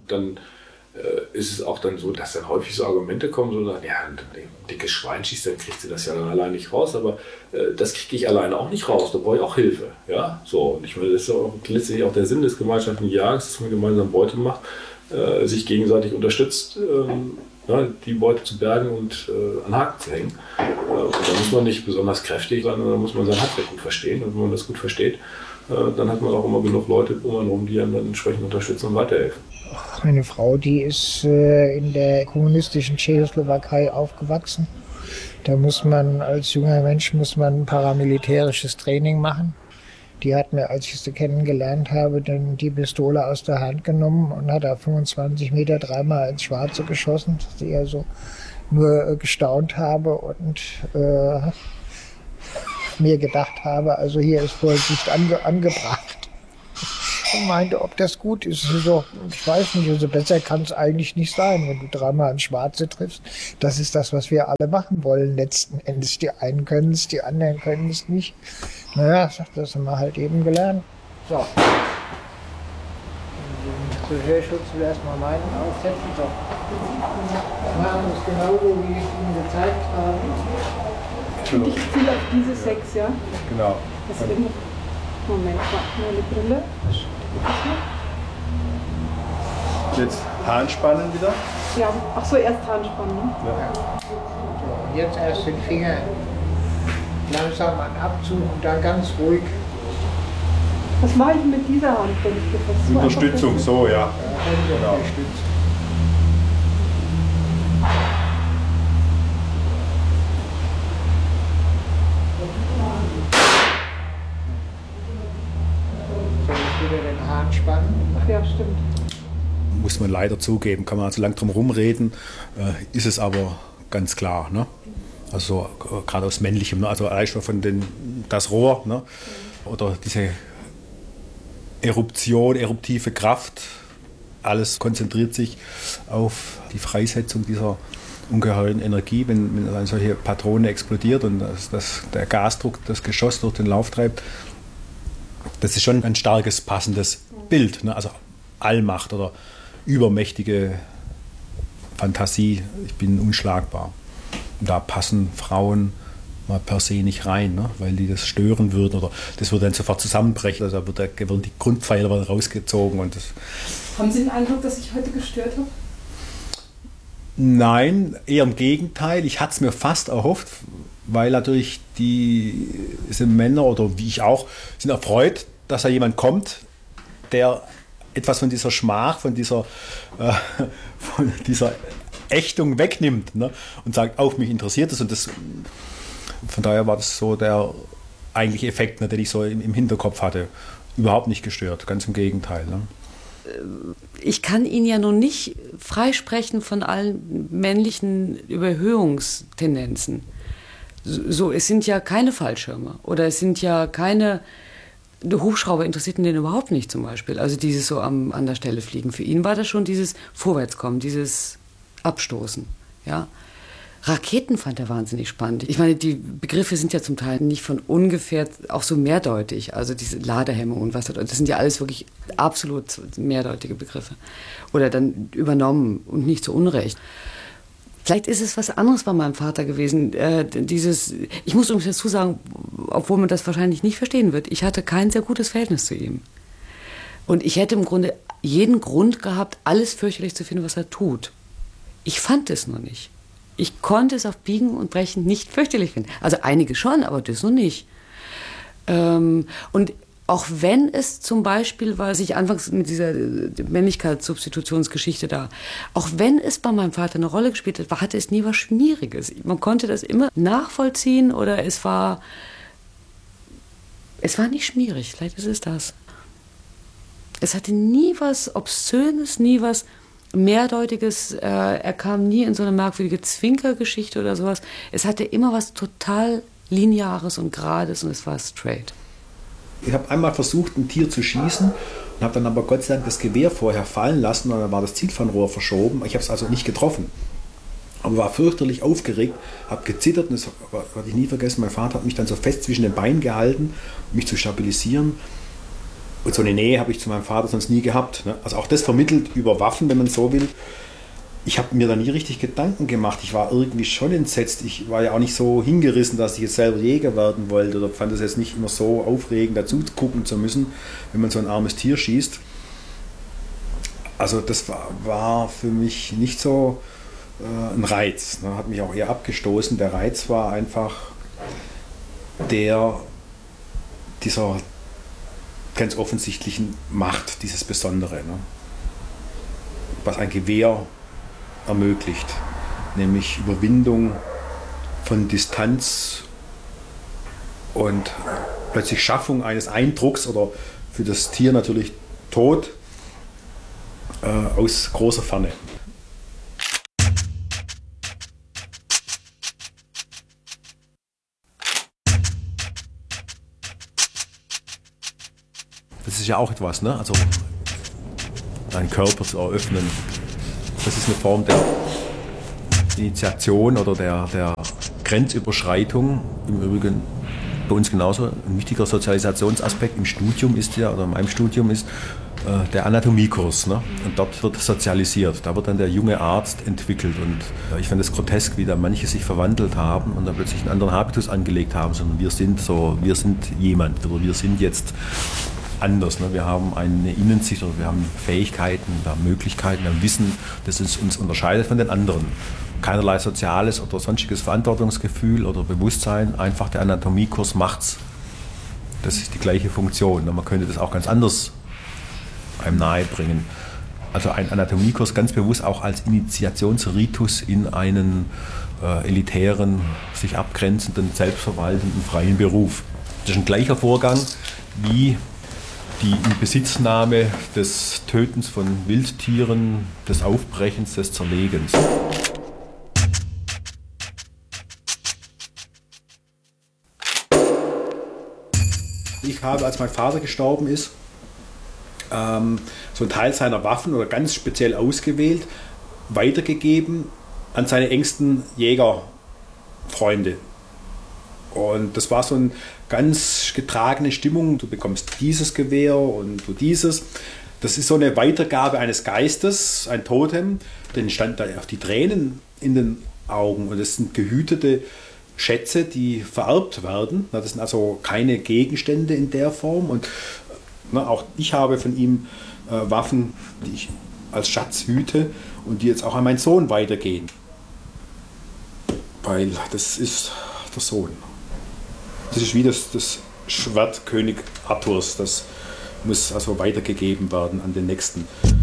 dann ist es auch dann so, dass dann häufig so Argumente kommen, so sagen, ja, ein dickes Schwein schießt, dann kriegt sie das ja dann allein nicht raus, aber das kriege ich alleine auch nicht raus, da brauche ich auch Hilfe. Ja? So, und ich meine, das ist ja auch letztlich auch der Sinn des gemeinschaftlichen Jagds, dass man gemeinsam Beute macht, sich gegenseitig unterstützt, die Beute zu bergen und an Haken zu hängen. Und da muss man nicht besonders kräftig sein, da muss man sein Handwerk gut verstehen. Und wenn man das gut versteht, dann hat man auch immer genug Leute um einen herum, die einem dann entsprechend unterstützen und weiterhelfen. Meine Frau, die ist in der kommunistischen Tschechoslowakei aufgewachsen. Da muss man als junger Mensch ein paramilitärisches Training machen. Die hat mir, als ich sie kennengelernt habe, dann die Pistole aus der Hand genommen und hat auf 25 Meter dreimal ins Schwarze geschossen, dass ich also nur gestaunt habe und mir gedacht habe, also hier ist Vorsicht angebracht. Und meinte, ob das gut ist. So, ich weiß nicht, also besser kann es eigentlich nicht sein, wenn du dreimal ins Schwarze triffst. Das ist das, was wir alle machen wollen letzten Endes. Die einen können es, die anderen können es nicht. Naja, das haben wir halt eben gelernt. So. Den Hörschutz will erstmal meinen aufsetzen. So. Wir machen es genauso, wie ich Ihnen gezeigt habe. Und ich ziele auf diese 6, ja? Genau. Das ist immer... Moment, meine Brille. Jetzt Haanspannen wieder? Ja, ach so, erst Haanspannen. Ne? Ja. So, und jetzt erst den Finger langsam an Abzug und dann ganz ruhig. Was mache ich mit dieser Hand, wenn ich das so Unterstützung, so, ja. Genau. Unterstützt. Wieder den Hahn spannen. Ach ja, stimmt. Muss man leider zugeben, kann man also lang drum rumreden, ist es aber ganz klar. Ne? Also gerade aus männlichem, ne? Also allein schon von das Rohr, ne? Oder diese eruptive Kraft, alles konzentriert sich auf die Freisetzung dieser ungeheuren Energie, wenn eine solche Patrone explodiert und der Gasdruck das Geschoss durch den Lauf treibt. Das ist schon ein starkes, passendes Bild, ne? Also Allmacht oder übermächtige Fantasie, ich bin unschlagbar. Und da passen Frauen mal per se nicht rein, ne? Weil die das stören würden oder das würde dann sofort zusammenbrechen. Also da würden die Grundpfeiler rausgezogen. Und das Haben Sie den Eindruck, dass ich heute gestört habe? Nein, eher im Gegenteil. Ich hatte es mir fast erhofft, weil natürlich diese Männer oder wie ich auch sind erfreut, dass da jemand kommt, der etwas von dieser Schmach, von dieser Ächtung wegnimmt, ne? Und sagt, auf mich interessiert es. Und das, von daher war das so der eigentliche Effekt, ne, den ich so im Hinterkopf hatte. Überhaupt nicht gestört, ganz im Gegenteil. Ne? Ich kann ihn ja nun nicht freisprechen von allen männlichen Überhöhungstendenzen. So, es sind ja keine Fallschirme oder es sind ja keine Hubschrauber, interessierten den überhaupt nicht zum Beispiel. Also dieses so an der Stelle fliegen. Für ihn war das schon dieses Vorwärtskommen, dieses Abstoßen. Ja. Raketen fand er wahnsinnig spannend. Ich meine, die Begriffe sind ja zum Teil nicht von ungefähr auch so mehrdeutig. Also diese Ladehemmung und was das sind ja alles wirklich absolut mehrdeutige Begriffe. Oder dann übernommen und nicht zu Unrecht. Vielleicht ist es was anderes bei meinem Vater gewesen. Ich muss übrigens dazu sagen, obwohl man das wahrscheinlich nicht verstehen wird, ich hatte kein sehr gutes Verhältnis zu ihm. Und ich hätte im Grunde jeden Grund gehabt, alles fürchterlich zu finden, was er tut. Ich fand es nur nicht. Ich konnte es auf Biegen und Brechen nicht fürchterlich finden. Also einige schon, aber das noch nicht. Und auch wenn es zum Beispiel, was ich anfangs mit dieser Männlichkeitssubstitutionsgeschichte da, auch wenn es bei meinem Vater eine Rolle gespielt hat, hatte es nie was Schmieriges. Man konnte das immer nachvollziehen oder es war nicht schmierig, vielleicht ist es das. Es hatte nie was Obszönes, nie was Mehrdeutiges, er kam nie in so eine merkwürdige Zwinkergeschichte oder sowas. Es hatte immer was total Lineares und Gerades und es war straight. Ich habe einmal versucht, ein Tier zu schießen und habe dann aber Gott sei Dank das Gewehr vorher fallen lassen und dann war das Zielfernrohr verschoben. Ich habe es also nicht getroffen. Aber war fürchterlich aufgeregt, habe gezittert und das werde ich nie vergessen. Mein Vater hat mich dann so fest zwischen den Beinen gehalten, um mich zu stabilisieren. Und so eine Nähe habe ich zu meinem Vater sonst nie gehabt. Ne? Also auch das vermittelt über Waffen, wenn man so will. Ich habe mir da nie richtig Gedanken gemacht. Ich war irgendwie schon entsetzt. Ich war ja auch nicht so hingerissen, dass ich jetzt selber Jäger werden wollte oder fand es jetzt nicht immer so aufregend, dazu gucken zu müssen, wenn man so ein armes Tier schießt. Also das war für mich nicht so ein Reiz. Ne? Hat mich auch eher abgestoßen. Der Reiz war einfach dieser ganz offensichtlichen Macht, dieses Besondere, ne? Was ein Gewehr ermöglicht, nämlich Überwindung von Distanz und plötzlich Schaffung eines Eindrucks oder für das Tier natürlich Tod aus großer Ferne. Das ist ja auch etwas, ne? Also einen Körper zu eröffnen. Das ist eine Form der Initiation oder der Grenzüberschreitung. Im Übrigen bei uns genauso ein wichtiger Sozialisationsaspekt im Studium ist ja, oder in meinem Studium ist der Anatomiekurs. Ne? Und dort wird sozialisiert. Da wird dann der junge Arzt entwickelt. Und ich fand es grotesk, wie da manche sich verwandelt haben und dann plötzlich einen anderen Habitus angelegt haben, sondern wir sind jemand oder wir sind jetzt anders. Ne? Wir haben eine Innensicht oder wir haben Fähigkeiten, wir haben Möglichkeiten, wir haben Wissen, das uns unterscheidet von den anderen. Keinerlei soziales oder sonstiges Verantwortungsgefühl oder Bewusstsein, einfach der Anatomiekurs macht's. Das ist die gleiche Funktion. Man könnte das auch ganz anders einem nahebringen. Also ein Anatomiekurs ganz bewusst auch als Initiationsritus in einen elitären, sich abgrenzenden, selbstverwaltenden, freien Beruf. Das ist ein gleicher Vorgang wie die Inbesitznahme des Tötens von Wildtieren, des Aufbrechens, des Zerlegens. Ich habe, als mein Vater gestorben ist, so einen Teil seiner Waffen oder ganz speziell ausgewählt, weitergegeben an seine engsten Jägerfreunde. Und das war so eine ganz getragene Stimmung. Du bekommst dieses Gewehr und du dieses. Das ist so eine Weitergabe eines Geistes, ein Totem. Dann stand da auch die Tränen in den Augen. Und das sind gehütete Schätze, die vererbt werden. Das sind also keine Gegenstände in der Form. Und auch ich habe von ihm Waffen, die ich als Schatz hüte und die jetzt auch an meinen Sohn weitergehen. Weil das ist der Sohn. Das ist wie das Schwert König Arthurs. Das muss also weitergegeben werden an den Nächsten.